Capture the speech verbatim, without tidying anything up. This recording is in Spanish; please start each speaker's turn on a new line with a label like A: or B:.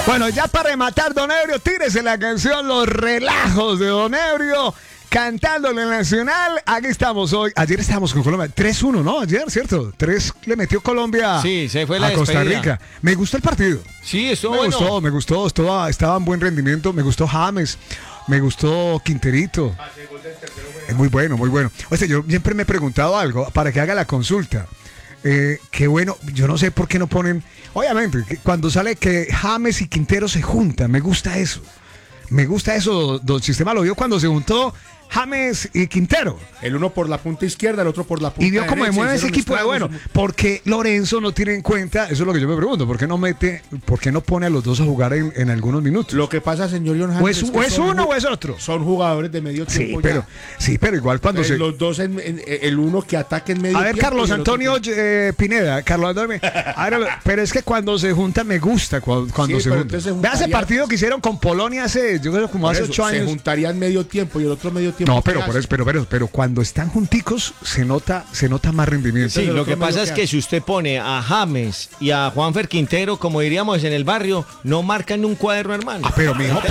A: Bueno, ya para rematar, Don Ebrio, tírese la canción Los Relajos de Don Ebrio, cantándole en Nacional. Aquí estamos hoy. Ayer estábamos con Colombia. tres uno, ¿no? Ayer, ¿cierto? tres le metió Colombia
B: sí, se fue la
A: a Costa
B: despedida.
A: Rica. Me gustó el partido.
B: Sí, estuvo
A: Me
B: bueno.
A: gustó, me gustó. Estaba, estaba en buen rendimiento. Me gustó James. Me gustó Quinterito. Es muy bueno, muy bueno. O sea, yo siempre me he preguntado algo para que haga la consulta. Eh, qué bueno, yo no sé por qué no ponen. Obviamente, que cuando sale que James y Quintero se juntan, me gusta eso. Me gusta eso, don Sistema lo vio cuando se juntó James y Quintero.
C: El uno por la punta izquierda, el otro por la punta
A: Y vio cómo
C: derecha,
A: mueve ese
C: hicieron
A: equipo de
C: estragos.
A: bueno. Porque Lorenzo no tiene en cuenta, eso es lo que yo me pregunto, ¿por qué no mete, por qué no pone a los dos a jugar en, en algunos minutos?
C: Lo que pasa, señor John
A: o
C: James,
A: es,
C: que
A: o es
C: son
A: uno
C: ju-
A: o es otro.
C: Son jugadores de medio
A: Sí,
C: tiempo
A: pero,
C: ya.
A: sí, pero igual cuando
C: Eh,
A: se.
C: Los dos, en, en- el uno que ataque en medio
A: A ver,
C: tiempo
A: Carlos
C: y el otro
A: Antonio
C: que-
A: eh, Pineda, Carlos Antonio. A ver, pero es que cuando se juntan me gusta cuando, cuando
C: Sí,
A: se
C: pero
A: juntan.
C: entonces se
A: Vea ese
C: juntarían-
A: partido que hicieron con Polonia hace, yo creo como
C: por
A: hace
C: eso,
A: ocho
C: Se
A: años.
C: juntarían medio tiempo y el otro medio tiempo.
A: No, pero
C: ¿qué
A: por
C: hace?
A: eso, pero, pero, pero cuando están junticos se nota, se nota más rendimiento.
B: Sí,
C: el
B: lo
C: otro
B: que pasa
C: medio
B: es
C: que
B: que
C: hace.
B: si usted pone a James y a Juanfer Quintero, como diríamos en el barrio, no marcan un cuaderno, hermano.
A: Ah, pero mijo,